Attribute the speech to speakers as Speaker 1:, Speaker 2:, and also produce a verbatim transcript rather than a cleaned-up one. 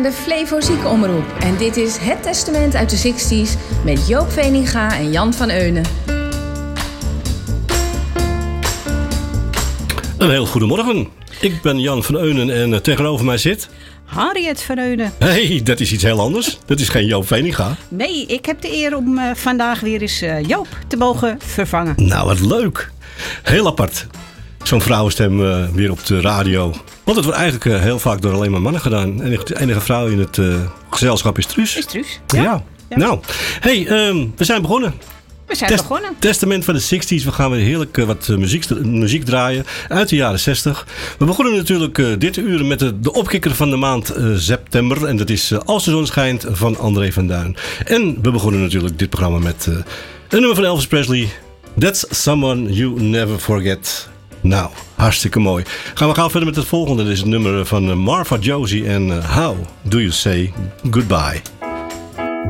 Speaker 1: De Flevo Ziekenomroep. En dit is Het Testament uit de zestig's met Joop Veninga en Jan van Eunen.
Speaker 2: Een heel goedemorgen. Ik ben Jan van Eunen en uh, tegenover mij zit...
Speaker 3: Harriet van Eunen.
Speaker 2: Hé, hey, dat is iets heel anders. Dat is geen Joop Veninga.
Speaker 3: Nee, ik heb de eer om uh, vandaag weer eens uh, Joop te mogen vervangen.
Speaker 2: Nou, wat leuk. Heel apart. Zo'n vrouwenstem uh, weer op de radio. Want het wordt eigenlijk uh, heel vaak door alleen maar mannen gedaan. En de enige vrouw in het uh, gezelschap is Truus.
Speaker 3: Is Truus?
Speaker 2: Ja.
Speaker 3: ja.
Speaker 2: ja. Nou, hey, um, we zijn begonnen.
Speaker 3: We zijn
Speaker 2: Test-
Speaker 3: begonnen.
Speaker 2: Testament van de zestig's. We gaan weer heerlijk uh, wat uh, muziek, muziek draaien uit de jaren zestig. We begonnen natuurlijk uh, dit uur met de, de opkikker van de maand uh, september. En dat is uh, Als de zon schijnt van André van Duin. En we begonnen natuurlijk dit programma met uh, een nummer van Elvis Presley. That's Someone You Never Forget. Nou, hartstikke mooi. Gaan we gauw verder met het volgende. Dit is het nummer van uh, Marva Josie en uh, How Do You Say Goodbye.